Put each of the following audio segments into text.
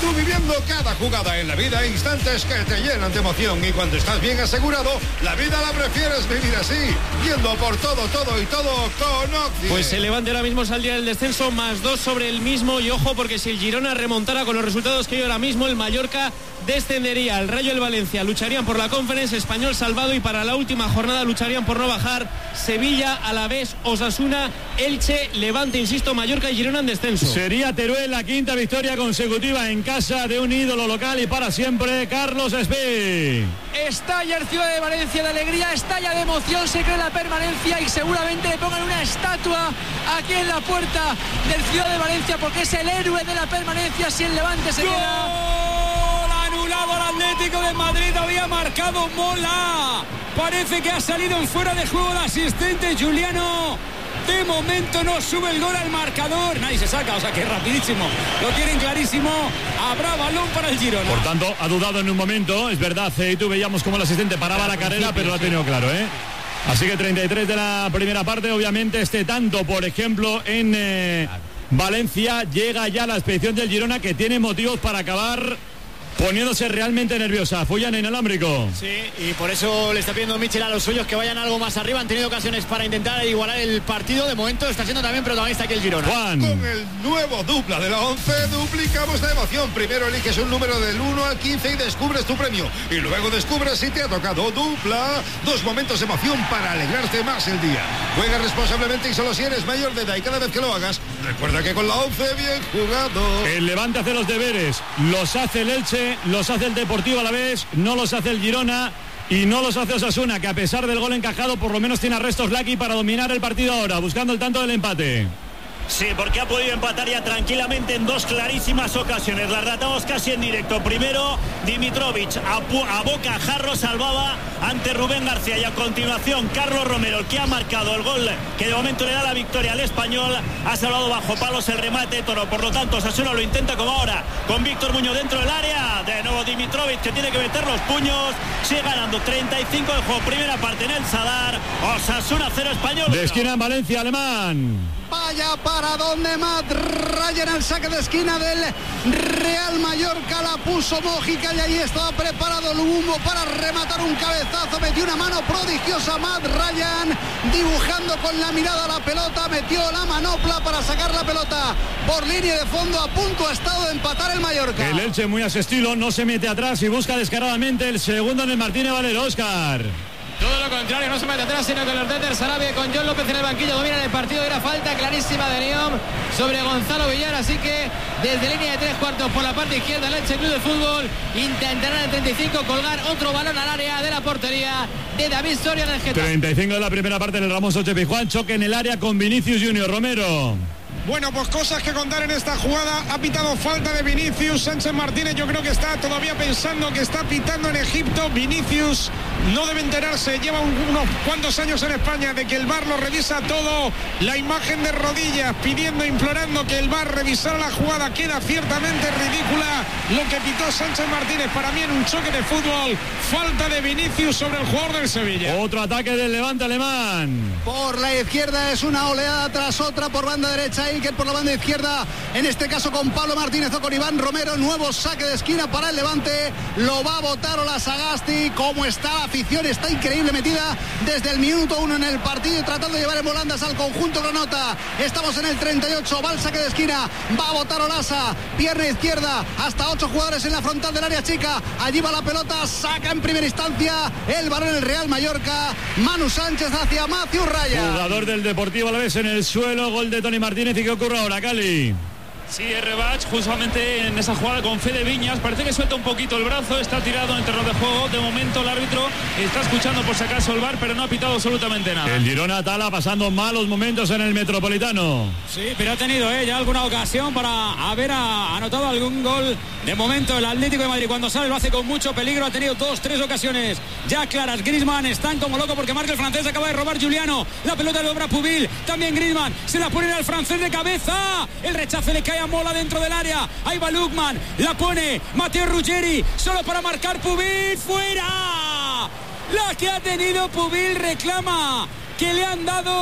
Tú viviendo cada jugada en la vida, instantes que te llenan de emoción. Y cuando estás bien asegurado, la vida la prefieres vivir así, yendo por todo y todo con Octi. Pues el Levante ahora mismo saldría del descenso, +2 sobre el mismo. Y ojo, porque si el Girona remontara con los resultados que hay ahora mismo, el Mallorca descendería. El Rayo y el Valencia lucharían por la Conference, Español salvado, y para la última jornada lucharían por no bajar Sevilla, Alavés, Osasuna, Elche, Levante, insisto, Mallorca y Girona en descenso. Sería Teruel la quinta victoria consecutiva en casa de un ídolo local y para siempre, Carlos Espí. Estalla el Ciudad de Valencia de alegría, estalla de emoción, se cree la permanencia y seguramente le pongan una estatua aquí en la puerta del Ciudad de Valencia, porque es el héroe de la permanencia si el Levante se queda. Anulado al Atlético de Madrid, había marcado Mola. Parece que ha salido en fuera de juego el asistente Juliano. De momento no sube el gol al marcador. Nadie se saca, o sea que rapidísimo. Lo tienen clarísimo. Habrá balón para el Girona. Por tanto, ha dudado en un momento. Es verdad, y tú veíamos como el asistente paraba la carrera, pero lo ha tenido claro, ¿eh? Así que 33 de la primera parte. Obviamente este tanto, por ejemplo, en Valencia, llega ya la expedición del Girona, que tiene motivos para acabar poniéndose realmente nerviosa. Fullan en inalámbrico. Sí, y por eso le está pidiendo Michel a los suyos que vayan algo más arriba. Han tenido ocasiones para intentar igualar el partido. De momento está siendo también protagonista aquí el Girona. Juan. Con el nuevo dupla de la 11 duplicamos la emoción. Primero eliges un número del 1 al 15 y descubres tu premio. Y luego descubres si te ha tocado dupla. 2 momentos de emoción para alegrarte más el día. Juega responsablemente y solo si eres mayor de edad. Y cada vez que lo hagas, recuerda que con la 11 bien jugado. El Levante hace los deberes. Los hace el Elche, los hace el Deportivo Alavés, no los hace el Girona y no los hace Osasuna, que a pesar del gol encajado por lo menos tiene arrestos Lucky para dominar el partido ahora, buscando el tanto del empate. Sí, porque ha podido empatar ya tranquilamente en 2 clarísimas ocasiones. Las ratamos casi en directo. Primero, Dimitrovic a boca jarro salvaba ante Rubén García, y a continuación Carlos Romero, el que ha marcado el gol que de momento le da la victoria al Español, ha salvado bajo palos el remate de Toro. Por lo tanto, Osasuna lo intenta como ahora, con Víctor Muñoz dentro del área. De nuevo Dimitrovic, que tiene que meter los puños. Sigue ganando 35 de juego, primera parte en el Sadar. Osasuna 0, Español. De esquina en Valencia, Alemán. Vaya para donde Matt Ryan, al saque de esquina del Real Mallorca, la puso Mójica y ahí estaba preparado Lumumbo para rematar un cabezazo. Metió una mano prodigiosa Matt Ryan, dibujando con la mirada la pelota, metió la manopla para sacar la pelota por línea de fondo. A punto ha estado de empatar el Mallorca. El Elche, muy a su estilo, no se mete atrás y busca descaradamente el segundo en el Martínez Valero. Óscar. Todo lo contrario, no se mete atrás, sino que los de Sarabia con John López en el banquillo dominan el partido. Era falta clarísima de Neom sobre Gonzalo Villar, así que desde línea de 3/4 por la parte izquierda el Elche Club de Fútbol intentará en el 35 colgar otro balón al área de la portería de David Soria en el Getafe. 35 de la primera parte en el Ramos Ocho Pizjuán, choque en el área con Vinicius Junior. Romero. Bueno, pues cosas que contar en esta jugada. Ha pitado falta de Vinicius. Sánchez Martínez yo creo que está todavía pensando que está pitando en Egipto. Vinicius no debe enterarse, lleva unos cuantos años en España, de que el VAR lo revisa todo. La imagen de rodillas pidiendo, implorando que el VAR revisara la jugada. Queda ciertamente ridícula lo que pitó Sánchez Martínez. Para mí en un choque de fútbol, falta de Vinicius sobre el jugador del Sevilla. Otro ataque del Levante alemán. Por la izquierda es una oleada tras otra por banda derecha. Iker por la banda izquierda, en este caso con Pablo Martínez o con Iván Romero. Nuevo saque de esquina para el Levante. Lo va a botar Ola Sagasti. Como está la afición, está increíble, metida desde el minuto 1 en el partido y tratando de llevar en volandas al conjunto granota. Estamos en el 38, va el saque de esquina, va a botar Olasa, pierna izquierda, hasta 8 jugadores en la frontal del área chica. Allí va la pelota, saca en primera instancia el balón el Real Mallorca. Manu Sánchez hacia Matthew Raya. Jugador del Deportivo Alavés en el suelo, gol de Toni Martínez. ¿Y qué ocurre ahora, Cali? Sí, Rebach, justamente en esa jugada con Fede Viñas, parece que suelta un poquito el brazo, está tirado en el terreno de juego. De momento el árbitro está escuchando por si acaso el VAR, pero no ha pitado absolutamente nada. El Girona Tala pasando malos momentos en el Metropolitano. Sí, pero ha tenido ya alguna ocasión para haber anotado algún gol. De momento el Atlético de Madrid, cuando sale, lo hace con mucho peligro. Ha tenido 2-3 ocasiones ya claras. Griezmann están como loco porque marca el francés, acaba de robar Juliano. La pelota le obra Pubil, también Griezmann, se la pone al francés de cabeza. El rechace le cae a Mola dentro del área. Ahí va Lukman, la pone Matteo Ruggeri, solo para marcar Pubil. ¡Fuera! La que ha tenido Pubil, reclama que le han dado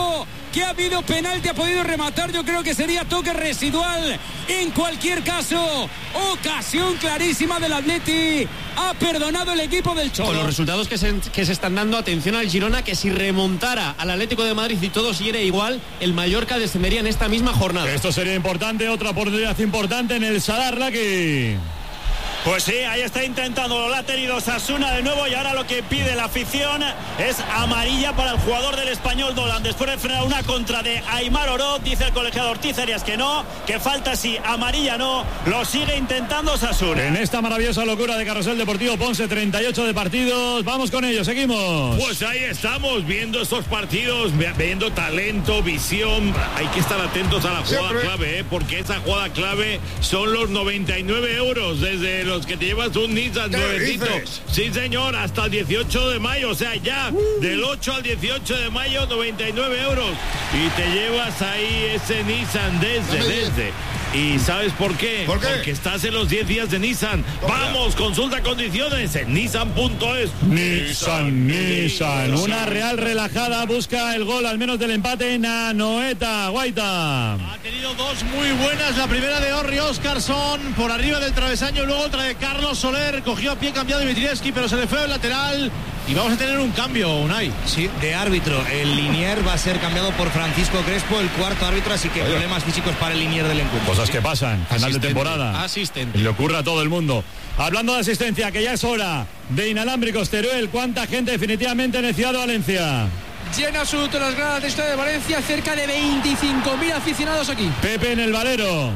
que ha habido penalti, ha podido rematar, yo creo que sería toque residual. En cualquier caso, ocasión clarísima del Atleti, ha perdonado el equipo del Cholo. Con los resultados que se están dando, atención al Girona, que si remontara al Atlético de Madrid y todo siguiera igual, el Mallorca descendería en esta misma jornada. Esto sería importante, otra oportunidad importante en el Sadar Laki. Pues sí, ahí está intentando, lo ha tenido Osasuna de nuevo y ahora lo que pide la afición es amarilla para el jugador del Español Dolan. Después de frenar una contra de Aimar Oroz, dice el colegiado Ortiz Arias que no, que falta sí, amarilla no, lo sigue intentando Osasuna. En esta maravillosa locura de Carrusel Deportivo Ponce, 38 de partidos, vamos con ellos, seguimos. Pues ahí estamos viendo estos partidos, viendo talento, visión, hay que estar atentos a la jugada clave, porque esa jugada clave son los 99 euros desde los que te llevas un Nissan nuevecito. Sí, señor, hasta el 18 de mayo, o sea, ya del 8 al 18 de mayo, 99 euros. Y te llevas ahí ese Nissan desde. ¿Y sabes por qué? Porque estás en los 10 días de Nissan. Vamos, consulta condiciones en nissan.es. Nissan. Una Real relajada, busca el gol, al menos del empate en Anoeta. Guaita. Ha tenido dos muy buenas. La primera de Orri Óscarsson por arriba del travesaño, luego otra de Carlos Soler. Cogió a pie cambiado Dimitrievski, pero se le fue el lateral. Y vamos a tener un cambio, Unai. Sí, de árbitro. El linier va a ser cambiado por Francisco Crespo, el cuarto árbitro, así que problemas físicos para el linier del encuentro. Cosas que pasan, final de temporada. Asistente. Le ocurre a todo el mundo. Hablando de asistencia, que ya es hora de inalámbricos Teruel. ¿Cuánta gente definitivamente en el Ciudad de Valencia? Llena absoluto las gradas de Ciudad de Valencia, cerca de 25.000 aficionados aquí. Pepe en el Valero.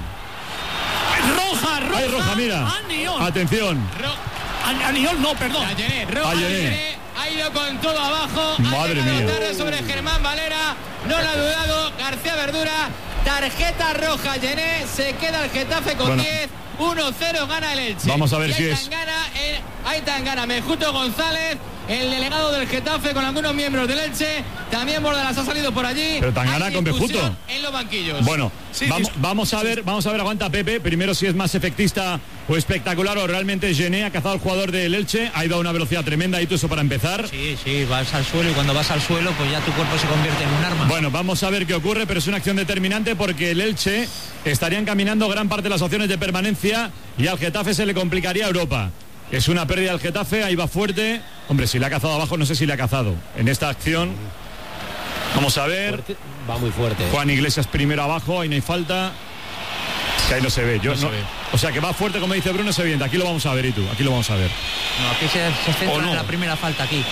Roja. Hay roja, mira. Aniol. Atención. Aniol, no, perdón. Ayené. Ha ido con todo abajo. Madre mía. Tarde sobre Germán Valera. No lo ha dudado. García Verdura. Tarjeta roja. Yené. Se queda el Getafe con 10. 1-0 gana el Elche. Vamos a ver si es. Ahí Tangana. Mejuto González. El delegado del Getafe con algunos miembros del Elche. También Bordalas ha salido por allí. Pero Tangana con Mejuto en los banquillos. Bueno, sí, vamos a ver, aguanta Pepe. Primero si es más efectista o espectacular o realmente Gené ha cazado al jugador del Elche. Ha ido a una velocidad tremenda y tú eso para empezar. Sí, vas al suelo y cuando vas al suelo pues ya tu cuerpo se convierte en un arma. Bueno, vamos a ver qué ocurre, pero es una acción determinante porque el Elche estaría encaminando gran parte de las opciones de permanencia y al Getafe se le complicaría Europa. Es una pérdida al Getafe, ahí va fuerte. Hombre, si le ha cazado abajo, no sé si le ha cazado. En esta acción, vamos a ver. Fuerte. Va muy fuerte. Juan Iglesias primero abajo, ahí no hay falta. Que ahí no se ve. O sea, que va fuerte, como dice Bruno, se viene. Aquí lo vamos a ver, y tú, aquí lo vamos a ver. No, aquí se centra en la primera falta aquí.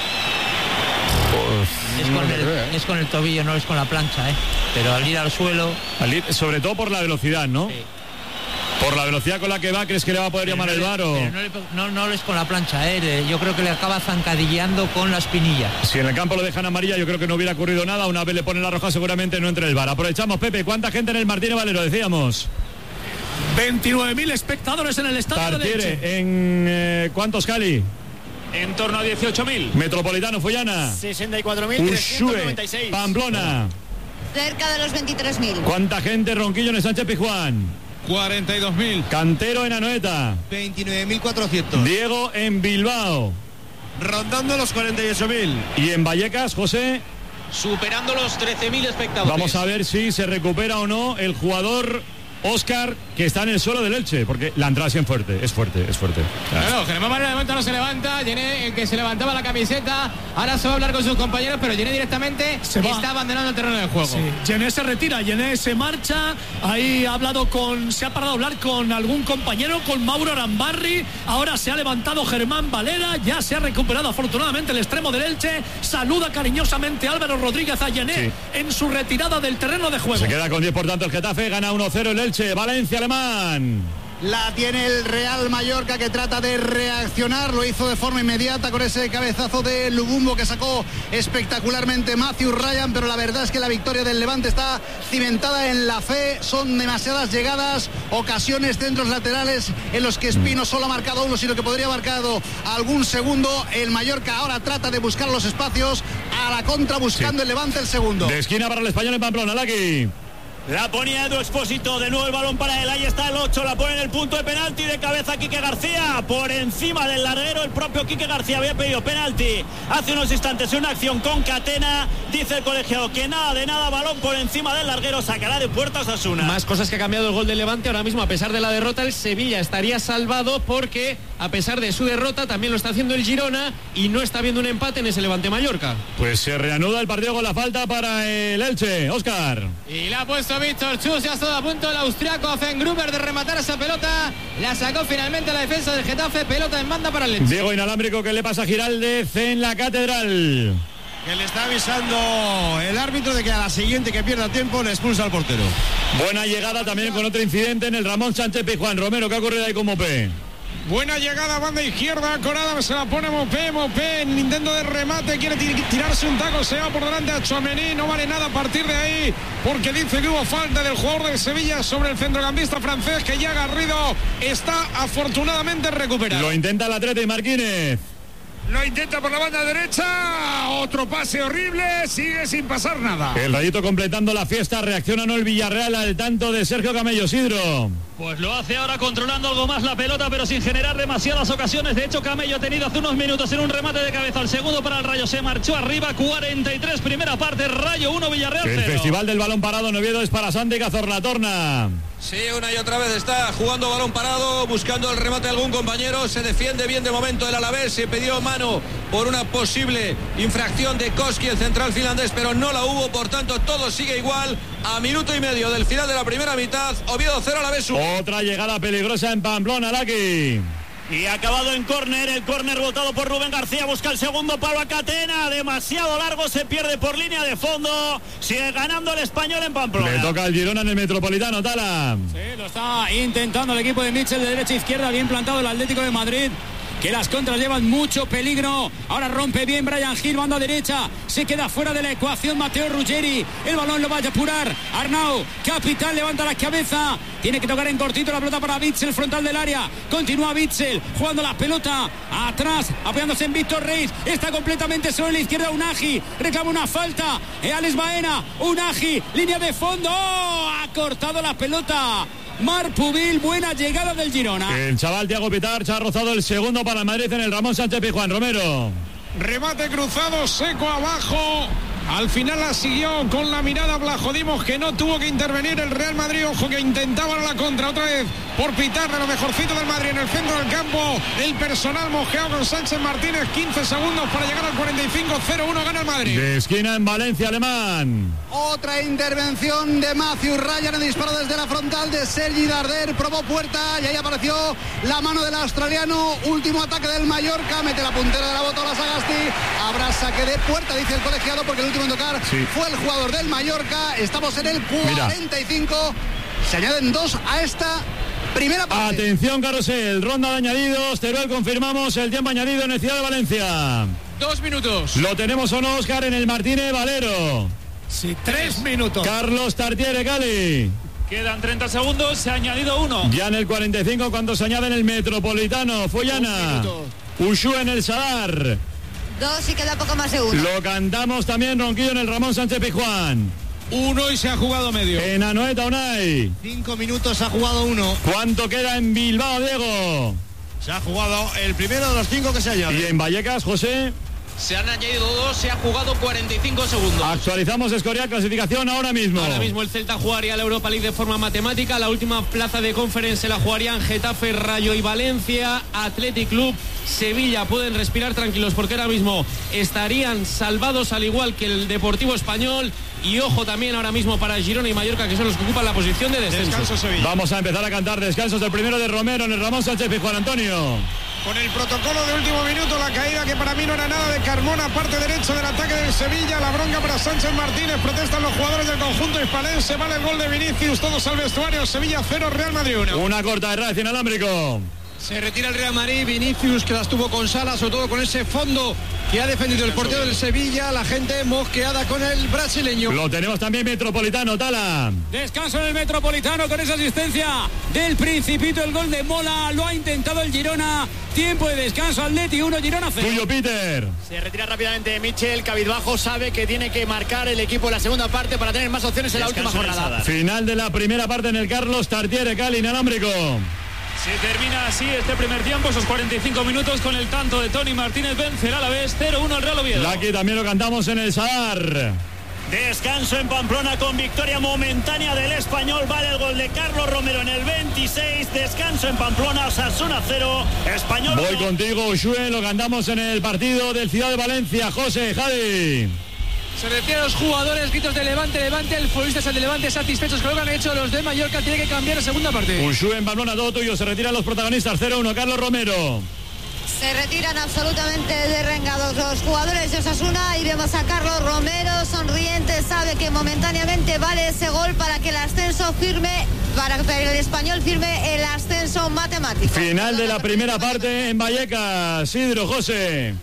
Es con el tobillo, no es con la plancha, Pero al ir al suelo... sobre todo por la velocidad, ¿no? Sí. Por la velocidad con la que va, ¿crees que le va a poder llamar el VAR o...? No es con la plancha, yo creo que le acaba zancadilleando con la espinilla. Si en el campo lo dejan amarilla, yo creo que no hubiera ocurrido nada. Una vez le ponen la roja, seguramente no entra el VAR. Aprovechamos, Pepe, ¿cuánta gente en el Martínez Valero, decíamos? 29.000 espectadores en el estadio de Elche. ¿En cuántos, Cali? En torno a 18.000. Metropolitano, Follana. 64.396. Pamplona. Cerca de los 23.000. ¿Cuánta gente, Ronquillo, en el Sánchez Pizjuán? 42.000. Cantero en Anoeta. 29.400. Diego en Bilbao. Rondando los 48.000. Y en Vallecas, José. Superando los 13.000 espectadores. Vamos a ver si se recupera o no el jugador Óscar, que está en el suelo del Elche, porque la entrada es fuerte. No, Germán Valera de momento no se levanta. Yené, el que se levantaba la camiseta, ahora se va a hablar con sus compañeros, pero Yené directamente está abandonando el terreno de juego. Sí. Yené se retira, Yené se marcha. Ahí se ha parado a hablar con algún compañero, con Mauro Arambarri. Ahora se ha levantado Germán Valera, ya se ha recuperado afortunadamente el extremo del Elche. Saluda cariñosamente Álvaro Rodríguez a Yené en su retirada del terreno de juego. Se queda con 10, por tanto el Getafe, gana 1-0 el Elche. Valencia, Alemán. La tiene el Real Mallorca, que trata de reaccionar. Lo hizo de forma inmediata con ese cabezazo de Lubumbo que sacó espectacularmente Matthew Ryan, pero la verdad es que la victoria del Levante está cimentada en la fe. Son demasiadas llegadas, ocasiones, centros laterales en los que Espino solo ha marcado uno, sino que podría haber marcado algún segundo. El Mallorca ahora trata de buscar los espacios a la contra, buscando el Levante el segundo. De esquina para el Español en Pamplona, Laki. La ponía Edu Expósito, de nuevo el balón para él, ahí está el 8, la pone en el punto de penalti, de cabeza Quique García, por encima del larguero, el propio Quique García había pedido penalti hace unos instantes en una acción con Catena, dice el colegiado que nada de nada, balón por encima del larguero, sacará de puerta Osasuna. Más cosas que ha cambiado el gol del Levante, ahora mismo a pesar de la derrota el Sevilla estaría salvado porque a pesar de su derrota también lo está haciendo el Girona y no está viendo un empate en ese Levante Mallorca. Pues se reanuda el partido con la falta para el Elche, Óscar. Y la ha puesto Víctor Chus, ya ha estado a punto el austriaco Fengruber de rematar esa pelota, la sacó finalmente la defensa del Getafe, pelota en banda para el Elche. Diego inalámbrico que le pasa a Giraldez en la Catedral. Que le está avisando el árbitro de que a la siguiente que pierda tiempo le expulsa al portero. Buena llegada también con otro incidente en el Ramón Sánchez Pizjuán. Romero, ¿qué ha ocurrido ahí con Mopé? Buena llegada, banda izquierda, Corada se la pone Mopé en intento de remate, quiere tirarse un taco, se va por delante a Tchouaméni, no vale nada a partir de ahí, porque dice que hubo falta del jugador del Sevilla sobre el centrocampista francés, que ya Garrido está afortunadamente recuperado. Lo intenta el Atleti Marquínez. Lo intenta por la banda derecha, otro pase horrible, sigue sin pasar nada. El Rayito completando la fiesta, reacciona no el Villarreal al tanto de Sergio Camello. Sidro. Pues lo hace ahora controlando algo más la pelota, pero sin generar demasiadas ocasiones. De hecho, Camello ha tenido hace unos minutos en un remate de cabeza al segundo para el Rayo, se marchó arriba, 43, primera parte, Rayo 1, Villarreal 0. El festival del balón parado en Oviedo es para Santi Cazorla-Torna. Sí, una y otra vez está jugando balón parado, buscando el remate de algún compañero, se defiende bien de momento el Alavés, se pidió mano por una posible infracción de Koski, el central finlandés, pero no la hubo, por tanto todo sigue igual, a minuto y medio del final de la primera mitad, Oviedo 0, Alavés 1. Otra llegada peligrosa en Pamplona, Laki. Y ha acabado en córner, el córner votado por Rubén García, busca el segundo palo a Catena, demasiado largo, se pierde por línea de fondo, sigue ganando el Español en Pamplona. Le toca al Girona en el Metropolitano, Tala. Sí, lo está intentando el equipo de Mitchell de derecha a izquierda, bien plantado el Atlético de Madrid, que las contras llevan mucho peligro. Ahora rompe bien Brian Gil, banda derecha, se queda fuera de la ecuación Matteo Ruggeri, el balón lo va a apurar Arnau, capitán, levanta la cabeza, tiene que tocar en cortito la pelota para Witsel, frontal del área, continúa Witsel jugando la pelota atrás, apoyándose en Víctor Reis, está completamente solo en la izquierda Unagi, reclama una falta, Alex Baena, Unagi, línea de fondo, ha cortado la pelota Marc Pubil, buena llegada del Girona. El chaval Thiago Pitarch ha rozado el segundo para el Madrid en el Ramón Sánchez Pizjuán. Romero. Remate cruzado, seco abajo. Al final la siguió con la mirada Blajodimos, que no tuvo que intervenir el Real Madrid. Ojo que intentaba la contra otra vez por Pitarch, lo mejorcito del Madrid en el centro del campo. El personal mojeado con Sánchez Martínez, 15 segundos para llegar al 45, 0-1 gana el Madrid. De esquina en Valencia, Alemán. Otra intervención de Matthew Ryan, el disparo desde la frontal de Sergi Darder, probó puerta y ahí apareció la mano del australiano. Último ataque del Mallorca, mete la puntera de la bota a la Sagasti. Habrá saque de puerta, dice el colegiado, porque el último en tocar fue el jugador del Mallorca. Estamos en el 45. Se añaden 2 a esta primera parte. Atención, carrusel, ronda de añadidos. Teruel, confirmamos el tiempo añadido en el Ciudad de Valencia. 2 minutos. ¿Lo tenemos o no, Óscar, en el Martínez Valero? Sí, 3 minutos. Carlos Tartiere, Cali. Quedan 30 segundos, se ha añadido 1. Ya en el 45, cuando se añade en el Metropolitano. Follana. Ushu en el Sadar. 2 y queda poco más de 1. Lo cantamos también Ronquillo en el Ramón Sánchez Pizjuán. 1 y se ha jugado medio. En Anoeta, Unai. 5 minutos, ha jugado 1. ¿Cuánto queda en Bilbao, Diego? Se ha jugado el primero de los 5 que se añaden. ¿Y en Vallecas, José? Se han añadido 2, se ha jugado 45 segundos. Actualizamos Escorial, clasificación ahora mismo. Ahora mismo el Celta jugaría la Europa League de forma matemática. La última plaza de Conference la jugarían Getafe, Rayo y Valencia. Athletic Club, Sevilla pueden respirar tranquilos porque ahora mismo estarían salvados, al igual que el Deportivo Español. Y ojo también ahora mismo para Girona y Mallorca, que son los que ocupan la posición de descenso. Vamos a empezar a cantar descansos. El primero de Romero en el Ramón Sánchez Pizjuán. Antonio. Con el protocolo de último minuto, la caída que para mí no era nada de Carmona, parte derecha del ataque del Sevilla, la bronca para Sánchez Martínez, protestan los jugadores del conjunto hispalense, vale el gol de Vinicius, todos al vestuario, Sevilla 0, Real Madrid 1. Una corta de radio inalámbrico. Se retira el Real Madrid, Vinicius, que las tuvo con Salah, sobre todo con ese fondo que ha defendido el portero del Sevilla. La gente mosqueada con el brasileño. Lo tenemos también Metropolitano, Tala. Descanso en el Metropolitano con esa asistencia del Principito. El gol de Mola lo ha intentado el Girona. Tiempo de descanso, Atleti 1, Girona 0. Tuyo, Peter. Se retira rápidamente Michel. Cabizbajo sabe que tiene que marcar el equipo en la segunda parte para tener más opciones en la última jornada. Final de la primera parte en el Carlos Tartiere, Cali, inalámbrico. Se termina así este primer tiempo, esos 45 minutos con el tanto de Tony Martínez. Vencerá a la vez 0-1 el Real Oviedo. Aquí también lo cantamos en el Sadar. Descanso en Pamplona con victoria momentánea del Español. Vale el gol de Carlos Romero en el 26. Descanso en Pamplona, Osasuna 0, Español 1. Voy contigo, Ushue, lo cantamos en el partido del Ciudad de Valencia. José, Javi. Se retiran los jugadores, gritos de Levante, el futbolista es el de Levante, satisfechos con lo que han hecho los de Mallorca, tiene que cambiar la segunda parte. Ushue en Pamplona, todo tuyo, se retiran los protagonistas, 0-1, Carlos Romero. Se retiran absolutamente derrengados los jugadores de Osasuna y vemos a Carlos Romero sonriente, sabe que momentáneamente vale ese gol para que el ascenso firme, para que el Español firme el ascenso matemático. Final de la primera parte en Vallecas, Sidro, José.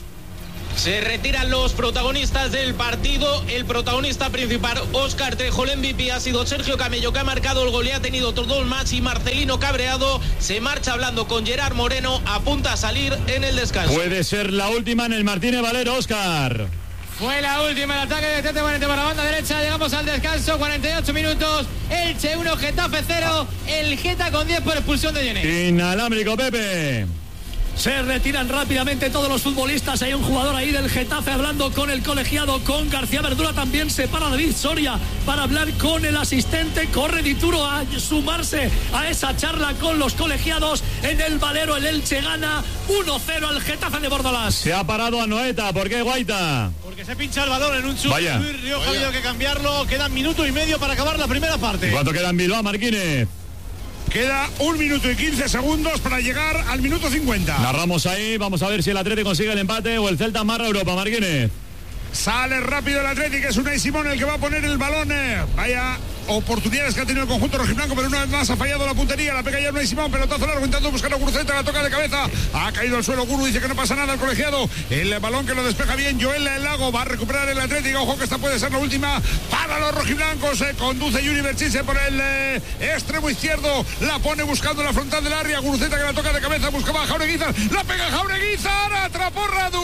Se retiran los protagonistas del partido. El protagonista principal, Óscar Trejo. El MVP ha sido Sergio Camello, que ha marcado el gol y ha tenido todo el match. Y Marcelino Cabreado se marcha hablando con Gerard Moreno. Apunta a salir en el descanso. Puede ser la última en el Martínez Valero, Óscar. Fue la última, el ataque de Tete Morente para la banda derecha. Llegamos al descanso, 48 minutos. Elche 1, Getafe 0. El Geta con 10 por expulsión de Yené. Inalámbrico, Pepe. Se retiran rápidamente todos los futbolistas. Hay un jugador ahí del Getafe hablando con el colegiado, con García Verdura. También se para David Soria para hablar con el asistente. Corre Dituro a sumarse a esa charla con los colegiados. En el Valero el Elche gana 1-0 al Getafe de Bordalás. Se ha parado a Noeta. ¿Por qué, Guaita? Porque se pincha el balón en un chute. Vaya. Rioja ha habido que cambiarlo. Quedan minuto y medio para acabar la primera parte. ¿Cuánto queda en Bilbao, Marquínez? Queda 1 minuto y 15 segundos para llegar al minuto 50. Narramos ahí, vamos a ver si el Atlético consigue el empate o el Celta amarra a Europa, Marquínez. Sale rápido el Atlético, es Unai Simón el que va a poner el balón. Vaya oportunidades que ha tenido el conjunto rojiblanco, pero una vez más ha fallado la puntería. La pega ya Unai Simón, pelotazo largo intentando buscar a Guruceta, la toca de cabeza. Ha caído al suelo Guru, dice que no pasa nada al colegiado. El balón que lo despeja bien Joel Lago, va a recuperar el Atlético. Ojo que esta puede ser la última para los rojiblancos. Conduce Yuri Berchise por el extremo izquierdo. La pone buscando la frontal del área. Guruceta que la toca de cabeza, buscaba a Jaureguizar. La pega Jaureguizar, atrapó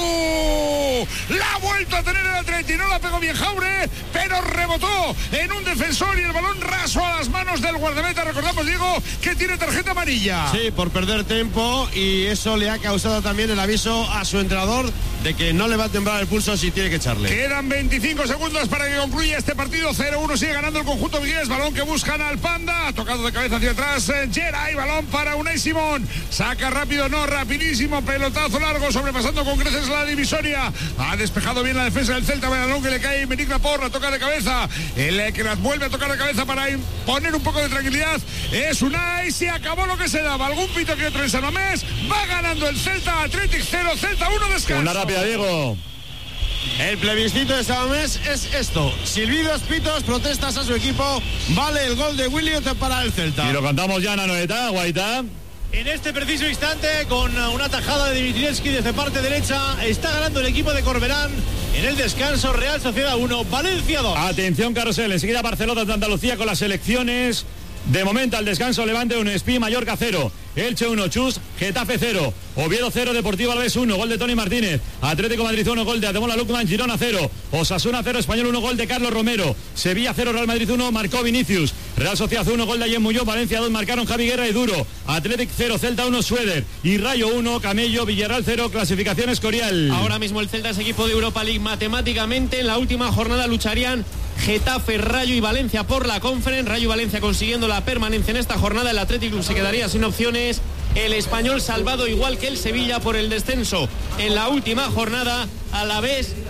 Radu. La ha vuelto a tener el Atlético. No la pegó bien Jaure, pero rebotó en un defensor y el balón raso a las manos del guardameta. Recordamos, Diego, que tiene tarjeta amarilla. Sí, por perder tiempo, y eso le ha causado también el aviso a su entrenador de que no le va a temblar el pulso si tiene que echarle. Quedan 25 segundos para que concluya este partido. 0-1 sigue ganando el conjunto vigués. Balón que buscan al Panda. Ha tocado de cabeza hacia atrás Geray. Balón para Unai Simón. Saca rápido, no, rapidísimo. Pelotazo largo, sobrepasando con creces la divisoria. Ha despejado bien la defensa del Celta. Balón que le cae Benigna Porra. Toca de cabeza. El que las vuelve a tocar de cabeza para poner un poco de tranquilidad es Unai. Se acabó lo que se daba. Algún pito que otro en San Mamés. Va ganando el Celta. Athletic 0, Celta 1, descanso. Una rápida, Diego. El plebiscito de San Mamés es esto: silbidos, pitos, protestas a su equipo. Vale el gol de Williot para el Celta. Y lo cantamos ya en Anoeta, Guaita. En este preciso instante, con una tajada de Dimitrievski desde parte derecha, está ganando el equipo de Corberán. En el descanso, Real Sociedad 1, Valencia 2. Atención, Carrusel, enseguida Barcelona de Andalucía con las selecciones. De momento al descanso, Levante 1, Espí, Mallorca 0, Elche 1, Chus, Getafe 0, Oviedo 0, Deportivo Alavés 1, gol de Tony Martínez, Atlético Madrid 1, gol de Ademola Lukman, Girona 0, Osasuna 0, Español 1, gol de Carlos Romero, Sevilla 0, Real Madrid 1, marcó Vinicius, Real Sociedad 1, gol de Ayen Muñoz, Valencia 2, marcaron Javi Guerra y Duro, Athletic 0, Celta 1, Sueder y Rayo 1, Camello, Villarreal 0, clasificación Escorial. Ahora mismo el Celta es equipo de Europa League matemáticamente. En la última jornada lucharían Getafe, Rayo y Valencia por la Conference. Rayo y Valencia consiguiendo la permanencia en esta jornada. El Athletic Club se quedaría sin opciones. El Español salvado igual que el Sevilla por el descenso en la última jornada. Alavés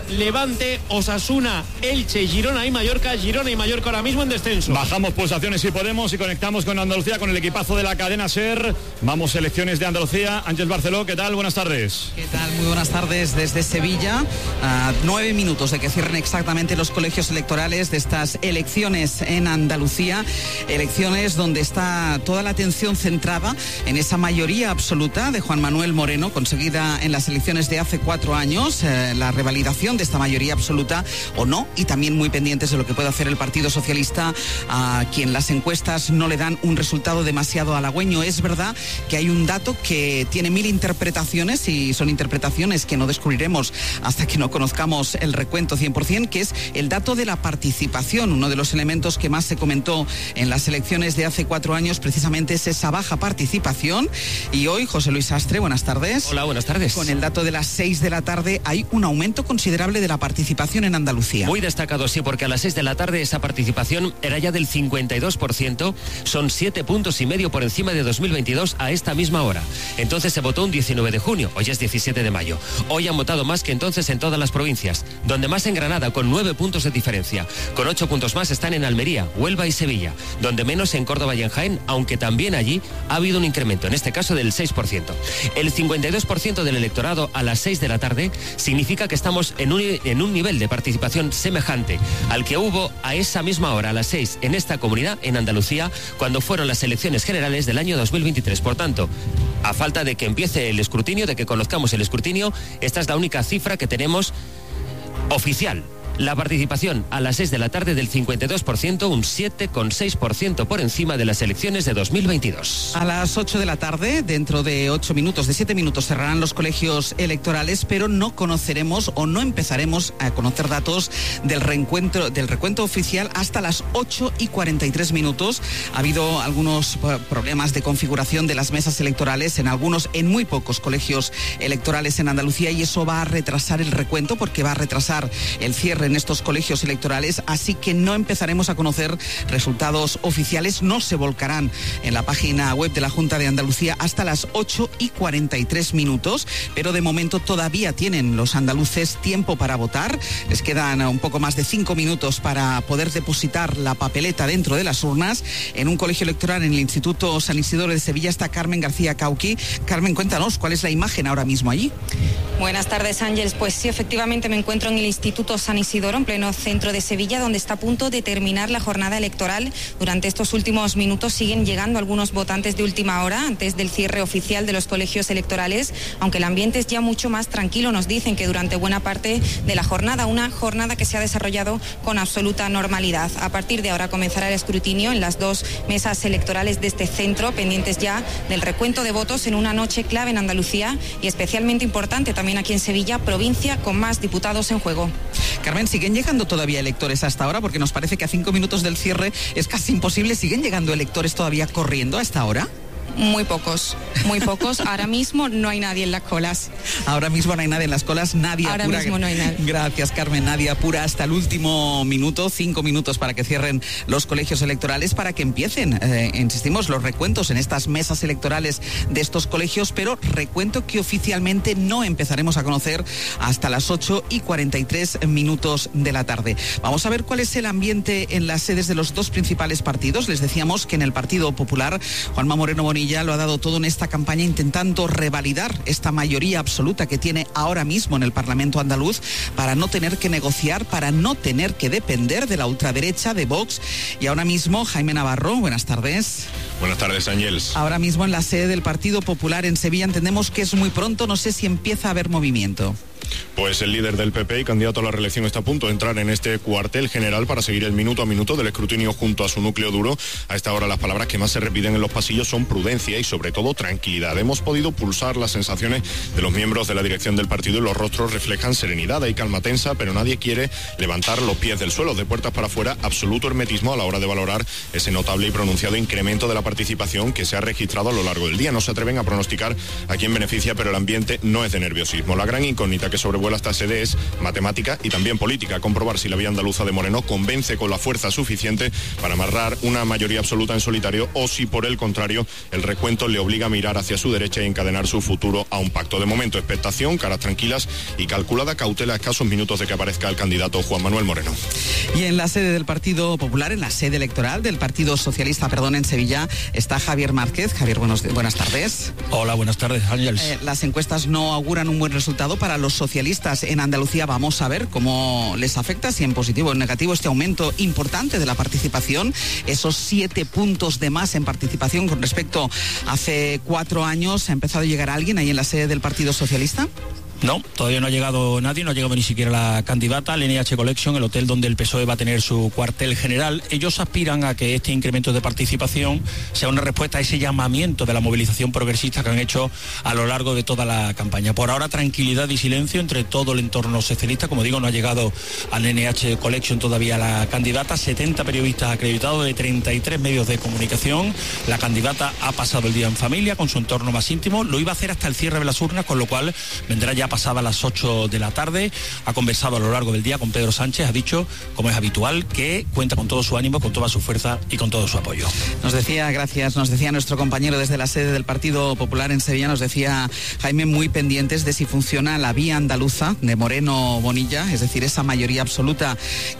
Levante, Osasuna, Elche, Girona y Mallorca ahora mismo en descenso. Bajamos pulsaciones si podemos y conectamos con Andalucía, con el equipazo de la cadena SER. Vamos, selecciones de Andalucía. Ángel Barceló, ¿qué tal? Buenas tardes. ¿Qué tal? Muy buenas tardes desde Sevilla. 9 minutos de que cierren exactamente los colegios electorales de estas elecciones en Andalucía. Elecciones donde está toda la atención centrada en esa mayoría absoluta de Juan Manuel Moreno, conseguida en las elecciones de hace 4 años. La revalidación de esta mayoría absoluta o no, y también muy pendientes de lo que puede hacer el Partido Socialista, a quien las encuestas no le dan un resultado demasiado halagüeño. Es verdad que hay un dato que tiene 1000 interpretaciones y son interpretaciones que no descubriremos hasta que no conozcamos el recuento 100%, que es el dato de la participación. Uno de los elementos que más se comentó en las elecciones de hace 4 años precisamente es esa baja participación. Y hoy, José Luis Astre, buenas tardes. Hola, buenas tardes. Con el dato de las 6 de la tarde hay un aumento considerable de la participación en Andalucía. Muy destacado, sí, porque a las 6 de la tarde esa participación era ya del 52%, son 7,5 puntos por encima de 2022 a esta misma hora. Entonces se votó un 19 de junio, hoy es 17 de mayo. Hoy han votado más que entonces en todas las provincias, donde más en Granada, con 9 puntos de diferencia. Con 8 puntos más están en Almería, Huelva y Sevilla, donde menos en Córdoba y en Jaén, aunque también allí ha habido un incremento, en este caso del 6%. El 52% del electorado a las 6 de la tarde significa que estamos en un nivel de participación semejante al que hubo a esa misma hora, a las 6, en esta comunidad, en Andalucía, cuando fueron las elecciones generales del año 2023. Por tanto, a falta de que empiece el escrutinio, de que conozcamos el escrutinio, esta es la única cifra que tenemos oficial. La participación a las 6 de la tarde del 52%, un 7,6% por encima de las elecciones de 2022. A las 8 de la tarde, dentro de 8 minutos, de 7 minutos, cerrarán los colegios electorales, pero no conoceremos o no empezaremos a conocer datos del recuento oficial hasta las 8:43 minutos. Ha habido algunos problemas de configuración de las mesas electorales en muy pocos colegios electorales en Andalucía, y eso va a retrasar el recuento, porque va a retrasar el cierre en estos colegios electorales, así que no empezaremos a conocer resultados oficiales, no se volcarán en la página web de la Junta de Andalucía hasta las 8:43 minutos, pero de momento todavía tienen los andaluces tiempo para votar. Les quedan un poco más de 5 minutos para poder depositar la papeleta dentro de las urnas. En un colegio electoral en el Instituto San Isidro de Sevilla está Carmen García Cauqui. Carmen, cuéntanos, ¿cuál es la imagen ahora mismo allí? Buenas tardes, Ángeles. Pues sí, efectivamente me encuentro en el Instituto San Isidoro, en pleno centro de Sevilla, donde está a punto de terminar la jornada electoral. Durante estos últimos minutos siguen llegando algunos votantes de última hora, antes del cierre oficial de los colegios electorales, aunque el ambiente es ya mucho más tranquilo. Nos dicen que durante buena parte de la jornada, una jornada que se ha desarrollado con absoluta normalidad. A partir de ahora comenzará el escrutinio en las 2 mesas electorales de este centro, pendientes ya del recuento de votos en una noche clave en Andalucía y especialmente importante también aquí en Sevilla, provincia con más diputados en juego. Carmen, ¿siguen llegando todavía electores hasta ahora? Porque nos parece que a 5 minutos del cierre es casi imposible. ¿Siguen llegando electores todavía corriendo a esta hora? Muy pocos. Ahora mismo no hay nadie en las colas. Ahora mismo no hay nadie en las colas, nadie ahora apura. Mismo no hay nadie. Gracias, Carmen. Nadie apura hasta el último minuto, 5 minutos para que cierren los colegios electorales, para que empiecen, insistimos, los recuentos en estas mesas electorales de estos colegios, pero recuento que oficialmente no empezaremos a conocer hasta las 8:43 minutos de la tarde. Vamos a ver cuál es el ambiente en las sedes de los 2 principales partidos. Les decíamos que en el Partido Popular, Juanma Moreno Bonilla lo ha dado todo en esta campaña, intentando revalidar esta mayoría absoluta que tiene ahora mismo en el Parlamento andaluz, para no tener que negociar, para no tener que depender de la ultraderecha, de Vox. Y ahora mismo, Jaime Navarro, buenas tardes. Buenas tardes, Ángels. Ahora mismo en la sede del Partido Popular en Sevilla, entendemos que es muy pronto, no sé si empieza a haber movimiento. Pues el líder del PP y candidato a la reelección está a punto de entrar en este cuartel general para seguir el minuto a minuto del escrutinio junto a su núcleo duro. A esta hora las palabras que más se repiten en los pasillos son prudencia y sobre todo tranquilidad. Hemos podido pulsar las sensaciones de los miembros de la dirección del partido y los rostros reflejan serenidad. Hay calma tensa, pero nadie quiere levantar los pies del suelo. De puertas para afuera, absoluto hermetismo a la hora de valorar ese notable y pronunciado incremento de la participación que se ha registrado a lo largo del día. No se atreven a pronosticar a quién beneficia, pero el ambiente no es de nerviosismo. La gran incógnita que sobrevuela esta sede es matemática y también política. Comprobar si la vía andaluza de Moreno convence con la fuerza suficiente para amarrar una mayoría absoluta en solitario o si por el contrario el recuento le obliga a mirar hacia su derecha y encadenar su futuro a un pacto. De momento, expectación, caras tranquilas y calculada cautela a escasos minutos de que aparezca el candidato Juan Manuel Moreno. Y en la sede del Partido Popular, en la sede electoral del Partido Socialista, en Sevilla, está Javier Márquez. Javier, buenas tardes. Hola, buenas tardes, Ángeles. Las encuestas no auguran un buen resultado para los socialistas en Andalucía. Vamos a ver cómo les afecta, si en positivo o en negativo, este aumento importante de la participación, esos 7 puntos de más en participación con respecto a hace 4 años. ¿Ha empezado a llegar alguien ahí en la sede del Partido Socialista? No, todavía no ha llegado nadie, no ha llegado ni siquiera la candidata al NH Collection, el hotel donde el PSOE va a tener su cuartel general. Ellos aspiran a que este incremento de participación sea una respuesta a ese llamamiento de la movilización progresista que han hecho a lo largo de toda la campaña. Por ahora, tranquilidad y silencio entre todo el entorno socialista. Como digo, no ha llegado al NH Collection todavía la candidata. 70 periodistas acreditados de 33 medios de comunicación. La candidata ha pasado el día en familia con su entorno más íntimo. Lo iba a hacer hasta el cierre de las urnas, con lo cual vendrá ya pasaba a las 8 de la tarde, ha conversado a lo largo del día con Pedro Sánchez, ha dicho, como es habitual, que cuenta con todo su ánimo, con toda su fuerza y con todo su apoyo. Nos decía nuestro compañero desde la sede del Partido Popular en Sevilla, nos decía Jaime, muy pendientes de si funciona la vía andaluza de Moreno Bonilla, es decir, esa mayoría absoluta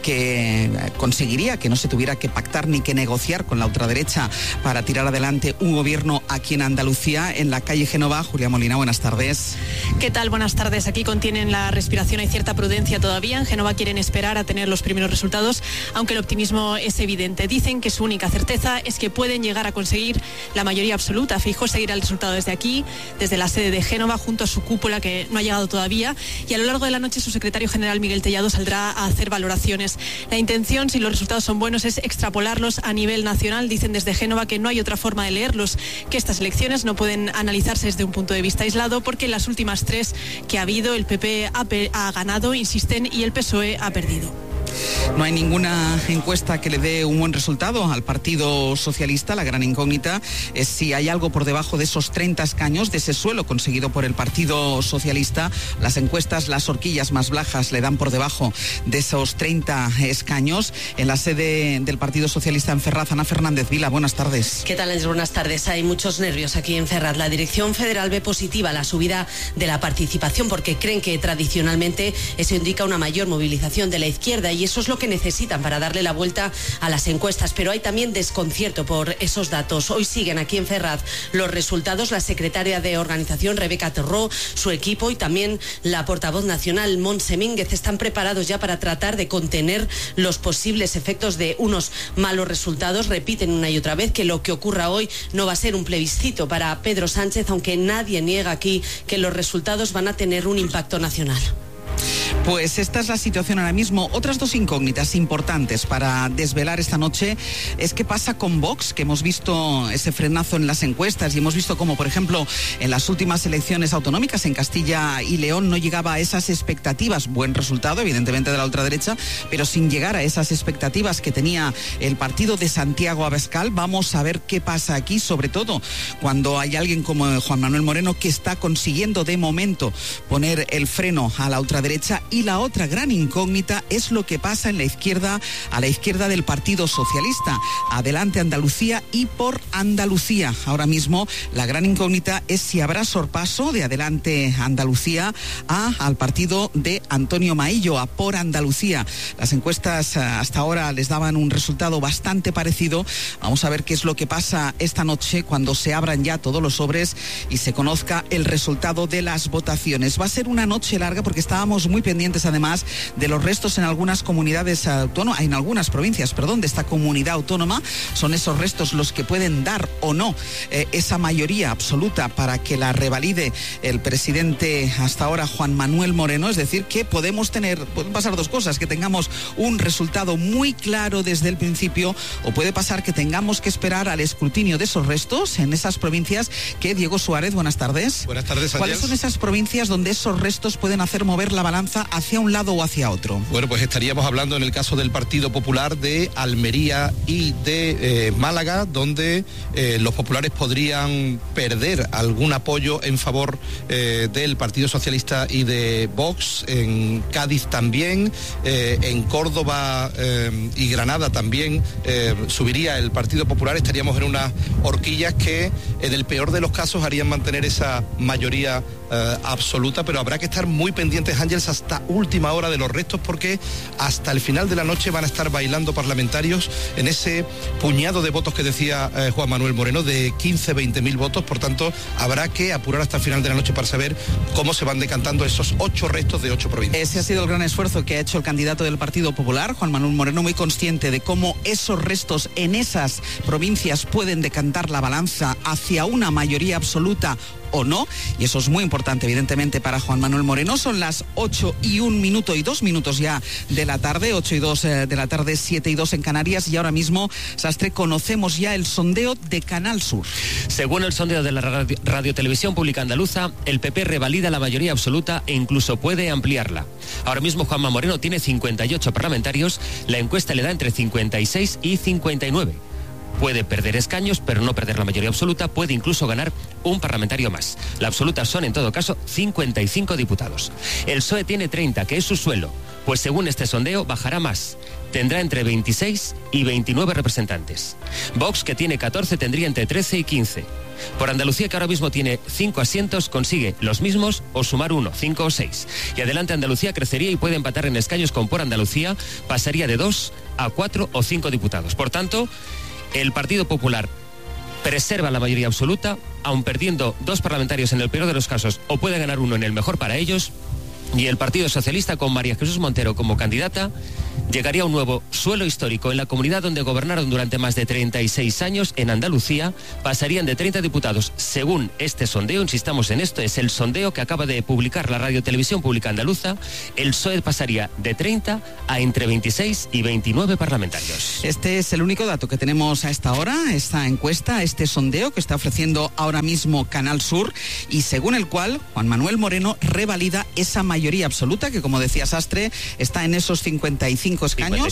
que conseguiría que no se tuviera que pactar ni que negociar con la ultraderecha para tirar adelante un gobierno aquí en Andalucía. En la calle Génova, Julia Molina, buenas tardes. ¿Qué tal? Buenas tardes. Aquí contienen la respiración, hay cierta prudencia todavía. En Génova quieren esperar a tener los primeros resultados, aunque el optimismo es evidente. Dicen que su única certeza es que pueden llegar a conseguir la mayoría absoluta. Feijóo seguirá el resultado desde aquí, desde la sede de Génova, junto a su cúpula que no ha llegado todavía, y a lo largo de la noche su secretario general Miguel Tellado saldrá a hacer valoraciones. La intención, si los resultados son buenos, es extrapolarlos a nivel nacional. Dicen desde Génova que no hay otra forma de leerlos, que estas elecciones no pueden analizarse desde un punto de vista aislado, porque en las últimas 3 que ha habido, el PP ha ganado, insisten, y el PSOE ha perdido. No hay ninguna encuesta que le dé un buen resultado al Partido Socialista. La gran incógnita es si hay algo por debajo de esos 30 escaños, de ese suelo conseguido por el Partido Socialista. Las encuestas, las horquillas más bajas le dan por debajo de esos 30 escaños. En la sede del Partido Socialista en Ferraz, Ana Fernández Vila, buenas tardes. ¿Qué tal, Ángeles? Buenas tardes. Hay muchos nervios aquí en Ferraz. La Dirección Federal ve positiva la subida de la participación porque creen que tradicionalmente eso indica una mayor movilización de la izquierda, y eso es lo que necesitan para darle la vuelta a las encuestas. Pero hay también desconcierto por esos datos. Hoy siguen aquí en Ferraz los resultados. La secretaria de organización, Rebeca Terró, su equipo, y también la portavoz nacional, Montse Mínguez, están preparados ya para tratar de contener los posibles efectos de unos malos resultados. Repiten una y otra vez que lo que ocurra hoy no va a ser un plebiscito para Pedro Sánchez, aunque nadie niega aquí que los resultados van a tener un impacto nacional. Pues esta es la situación ahora mismo. Otras 2 incógnitas importantes para desvelar esta noche es qué pasa con Vox, que hemos visto ese frenazo en las encuestas y hemos visto como, por ejemplo, en las últimas elecciones autonómicas en Castilla y León no llegaba a esas expectativas. Buen resultado, evidentemente, de la ultraderecha, pero sin llegar a esas expectativas que tenía el partido de Santiago Abascal. Vamos a ver qué pasa aquí, sobre todo cuando hay alguien como Juan Manuel Moreno que está consiguiendo de momento poner el freno a la ultraderecha. Y la otra gran incógnita es lo que pasa en la izquierda, a la izquierda del Partido Socialista. Adelante Andalucía y por Andalucía. Ahora mismo la gran incógnita es si habrá sorpaso de Adelante Andalucía al partido de Antonio Maillo, a Por Andalucía. Las encuestas hasta ahora les daban un resultado bastante parecido. Vamos a ver qué es lo que pasa esta noche cuando se abran ya todos los sobres y se conozca el resultado de las votaciones. Va a ser una noche larga porque estábamos muy pendientes además de los restos en algunas comunidades autónomas, en algunas provincias, de esta comunidad autónoma. Son esos restos los que pueden dar o no esa mayoría absoluta para que la revalide el presidente hasta ahora, Juan Manuel Moreno. Es decir, que pueden pasar 2 cosas: que tengamos un resultado muy claro desde el principio, o puede pasar que tengamos que esperar al escrutinio de esos restos en esas provincias que, Diego Suárez, buenas tardes. Buenas tardes, ¿Cuáles son esas provincias donde esos restos pueden hacer mover la balanza hacia un lado o hacia otro? Bueno, pues estaríamos hablando en el caso del Partido Popular de Almería y de Málaga, donde los populares podrían perder algún apoyo en favor del Partido Socialista y de Vox. En Cádiz también, en Córdoba y Granada también subiría el Partido Popular. Estaríamos en unas horquillas que en el peor de los casos harían mantener esa mayoría absoluta, pero habrá que estar muy pendientes, Ángeles, hasta última hora de los restos, porque hasta el final de la noche van a estar bailando parlamentarios en ese puñado de votos que decía Juan Manuel Moreno, de 15-20.000 votos. Por tanto, habrá que apurar hasta el final de la noche para saber cómo se van decantando esos 8 restos de 8 provincias. Ese ha sido el gran esfuerzo que ha hecho el candidato del Partido Popular, Juan Manuel Moreno, muy consciente de cómo esos restos en esas provincias pueden decantar la balanza hacia una mayoría absoluta o no, y eso es muy importante evidentemente para Juan Manuel Moreno. Son las 8:01 y 2 minutos ya de la tarde, 8:02 de la tarde, 7:02 en Canarias, y ahora mismo, Sastre, conocemos ya el sondeo de Canal Sur. Según el sondeo de la Radio Televisión Pública Andaluza, el PP revalida la mayoría absoluta e incluso puede ampliarla. Ahora mismo Juanma Moreno tiene 58 parlamentarios, la encuesta le da entre 56 y 59. Puede perder escaños, pero no perder la mayoría absoluta, puede incluso ganar un parlamentario más. La absoluta son, en todo caso, 55 diputados. El PSOE tiene 30, que es su suelo, pues según este sondeo bajará más. Tendrá entre 26 y 29 representantes. Vox, que tiene 14, tendría entre 13 y 15. Por Andalucía, que ahora mismo tiene 5 asientos, consigue los mismos o sumar 1, 5 o 6. Y adelante Andalucía crecería y puede empatar en escaños con Por Andalucía, pasaría de 2 a 4 o 5 diputados. Por tanto, el Partido Popular preserva la mayoría absoluta, aun perdiendo 2 parlamentarios en el peor de los casos, o puede ganar uno en el mejor para ellos, y el Partido Socialista, con María Jesús Montero como candidata, llegaría a un nuevo suelo histórico. En la comunidad donde gobernaron durante más de 36 años, en Andalucía, pasarían de 30 diputados. Según este sondeo, insistamos en esto, es el sondeo que acaba de publicar la Radio Televisión Pública Andaluza, el PSOE pasaría de 30 a entre 26 y 29 parlamentarios. Este es el único dato que tenemos a esta hora, esta encuesta, este sondeo que está ofreciendo ahora mismo Canal Sur, y según el cual Juan Manuel Moreno revalida esa mayoría absoluta, que como decía Sastre, está en esos 55 escaños,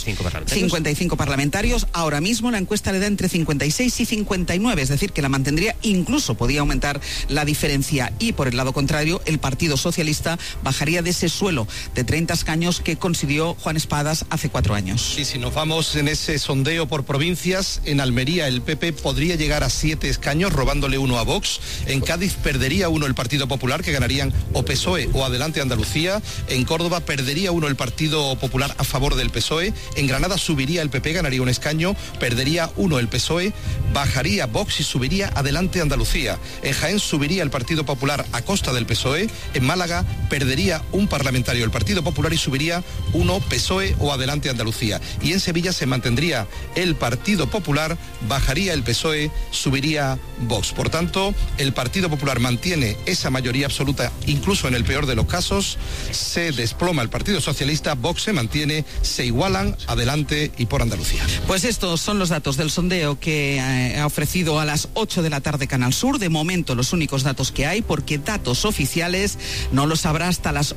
55 parlamentarios. Ahora mismo la encuesta le da entre 56 y 59, es decir, que la mantendría, incluso podía aumentar la diferencia, y por el lado contrario, el Partido Socialista bajaría de ese suelo de 30 escaños que consiguió Juan Espadas hace 4 años. Y si nos vamos en ese sondeo por provincias, en Almería el PP podría llegar a 7 escaños, robándole 1 a Vox. En Cádiz perdería 1 el Partido Popular, que ganarían o PSOE o Adelante Andalucía. En Córdoba perdería 1 el Partido Popular a favor del PSOE. En Granada subiría el PP, ganaría 1 escaño, perdería 1 el PSOE, bajaría Vox y subiría Adelante Andalucía. En Jaén subiría el Partido Popular a costa del PSOE. En Málaga perdería 1 parlamentario el Partido Popular y subiría 1 PSOE o Adelante Andalucía. Y en Sevilla se mantendría el Partido Popular, bajaría el PSOE, subiría Vox. Por tanto, el Partido Popular mantiene esa mayoría absoluta, incluso en el peor de los casos. Se desploma el Partido Socialista, Vox se mantiene, se igualan Adelante y Por Andalucía. Pues estos son los datos del sondeo que ha ofrecido a las 8 de la tarde Canal Sur. De momento los únicos datos que hay, porque datos oficiales no los habrá hasta las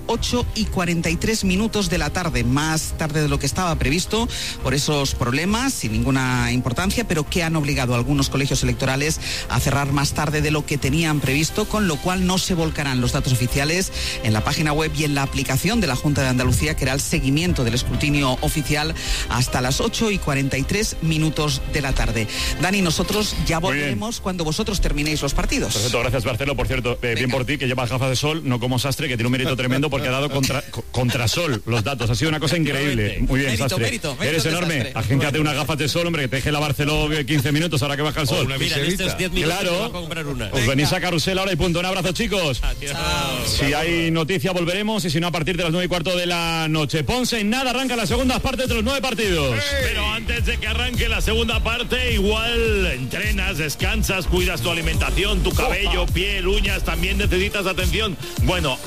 8:43 de la tarde, más tarde de lo que estaba previsto por esos problemas, sin ninguna importancia, pero que han obligado a algunos colegios electorales a cerrar más tarde de lo que tenían previsto, con lo cual no se volcarán los datos oficiales en la página web y en la aplicación de la Junta de Andalucía, que era el seguimiento del escrutinio oficial, hasta las 8:43 de la tarde. Dani, nosotros ya volveremos cuando vosotros terminéis los partidos. Perfecto, gracias Marcelo. Por cierto, bien por ti, que llevas gafas de sol, no como Sastre, que tiene un mérito tremendo porque ha dado contra sol los datos. Ha sido una cosa increíble. Muy bien, Sastre. Mérito eres enorme. Agéntate unas gafas de sol, hombre, que te deje lavárcelo 15 minutos ahora que baja el sol. Mira, en estos 10 minutos claro, te voy a comprar una. Os venís a Carrusel ahora y punto. Un abrazo, chicos. Si hay noticia volveremos, y si no, a partir de las 9:15 de la noche. Ponce, en nada, arranca la segunda parte de los 9 partidos. Pero antes de que arranque la segunda parte, igual entrenas, descansas, cuidas tu alimentación, tu cabello, piel, uñas, también necesitas atención. Bueno,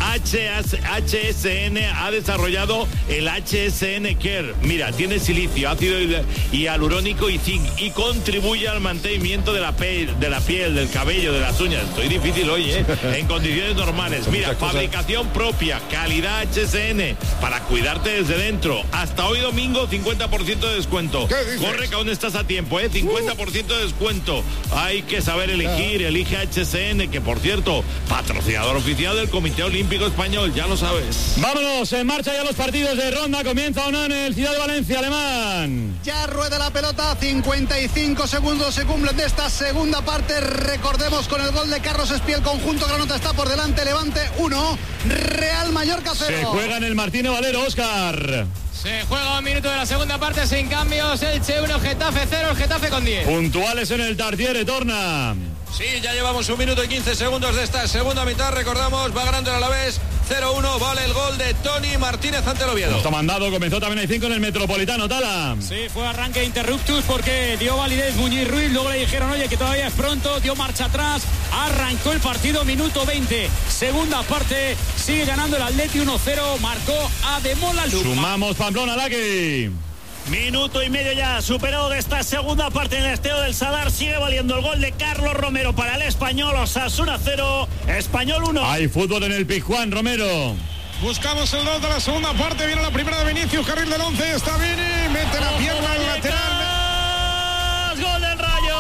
HSN ha desarrollado el HSN Care. Mira, tiene silicio, ácido hialurónico y zinc, y contribuye al mantenimiento de la piel, del cabello, de las uñas. Estoy difícil hoy, en condiciones normales. Mira, fabricación propia, Calidad HSN, para cuidarte desde dentro. Hasta hoy domingo, 50% de descuento. Corre que aún estás a tiempo, 50% de descuento. Hay que saber elegir, elige HSN, que por cierto, patrocinador oficial del Comité Olímpico Español, ya lo sabes. Vámonos, en marcha ya los partidos de ronda. Comienza o no en el Ciudad de Valencia, Alemán. Ya rueda la pelota, 55 segundos se cumplen de esta segunda parte. Recordemos con el gol de Carlos Espí, el conjunto granota está por delante. Levante 1, Real Mallorca 0. Se juega en el Martínez Valero, Óscar. Se juega un minuto de la segunda parte sin cambios. Elche 1, Getafe 0, el Getafe con 10. Puntuales en el Tartiere, torna. Sí, ya llevamos 1 minuto y 15 segundos de esta segunda mitad. Recordamos, va ganando el Alavés 0-1. Vale el gol de Tony Martínez ante el Oviedo. Está mandado, comenzó también hay 5 en el Metropolitano, Tala. Sí, fue arranque interruptus porque dio validez Muñiz Ruiz. Luego le dijeron, oye, que todavía es pronto. Dio marcha atrás. Arrancó el partido, minuto 20. Segunda parte, sigue ganando el Atleti 1-0. Marcó Ademola Luz. Sumamos Pamplona, Laki. Minuto y medio ya superado de esta segunda parte en el Estadio del Sadar. Sigue valiendo el gol de Carlos Romero para el Español. Osasuna 0, Español 1. Hay fútbol en el Pizjuán, Romero. Buscamos el 2 de la segunda parte. Viene la primera de Vinicius, carril del 11. Está Vini, mete la pierna al lateral. Gol del Rayo.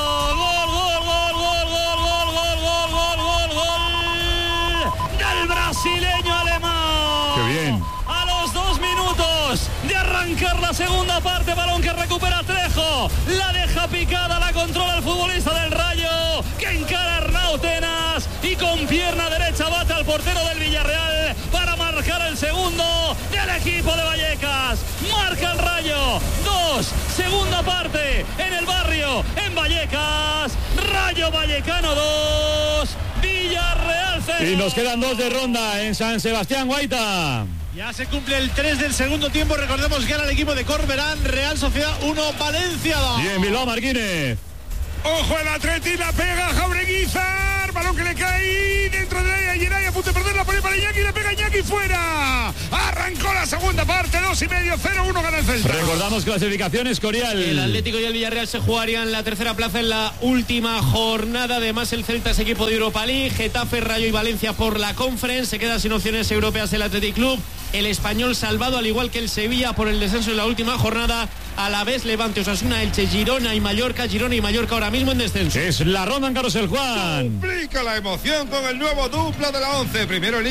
Gol del brasileño alemán. Qué bien. A los 2 minutos de arrancar la segunda parte, balón que recupera Trejo, la deja picada, la controla el futbolista del Rayo, que encara a Arnau Tenas y con pierna derecha bate al portero del Villarreal para marcar el segundo del equipo de Vallecas. Marca el Rayo, 2, segunda parte en el Barrio, en Vallecas, Rayo Vallecano 2, Villarreal 0. Y nos quedan 2 de ronda en San Sebastián, Guaita. Ya se cumple el 3 del segundo tiempo. Recordemos que era el equipo de Corberán. Real Sociedad 1, Valencia 2. Bien, Bilbao Martínez. Ojo el Atleti, la pega Jaureguizar. Balón que le cae dentro de ella. Geray a punto de perder, la pone para Iñaki. Le pega Iñaki fuera. Arrancó la segunda parte, 2,5, 0-1 gana el Celta. Recordamos clasificaciones, Corial. El Atlético y el Villarreal se jugarían la tercera plaza en la última jornada. Además, el Celta es equipo de Europa League. Getafe, Rayo y Valencia por la Conference. Se queda sin opciones europeas el Athletic Club. El Español salvado, al igual que el Sevilla, por el descenso en la última jornada. A la vez, Levante, Osasuna, Elche, Girona y Mallorca. Girona y Mallorca ahora mismo en descenso. Es la ronda en Carlos el Juan. Duplica la emoción con el nuevo dupla de la 11. Primero el